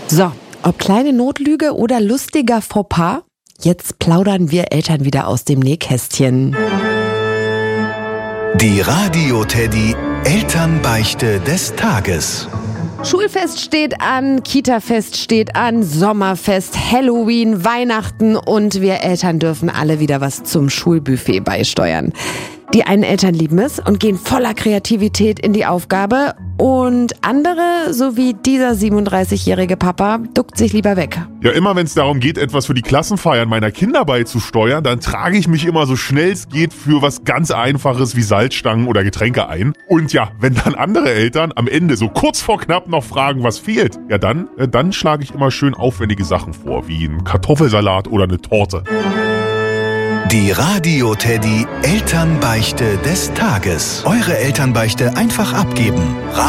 So, ob kleine Notlüge oder lustiger Fauxpas, jetzt plaudern wir Eltern wieder aus dem Nähkästchen. Die Radio-Teddy Elternbeichte des Tages. Schulfest steht an, Kitafest steht an, Sommerfest, Halloween, Weihnachten und wir Eltern dürfen alle wieder was zum Schulbuffet beisteuern. Die einen Eltern lieben es und gehen voller Kreativität in die Aufgabe und andere, so wie dieser 37-jährige Papa, duckt sich lieber weg. Ja, immer wenn es darum geht, etwas für die Klassenfeiern meiner Kinder beizusteuern, dann trage ich mich immer so schnell es geht für was ganz Einfaches wie Salzstangen oder Getränke ein. Und ja, wenn dann andere Eltern am Ende so kurz vor knapp noch fragen, was fehlt, ja dann schlage ich immer schön aufwendige Sachen vor, wie ein Kartoffelsalat oder eine Torte. Die Radio-Teddy Elternbeichte des Tages. Eure Elternbeichte einfach abgeben.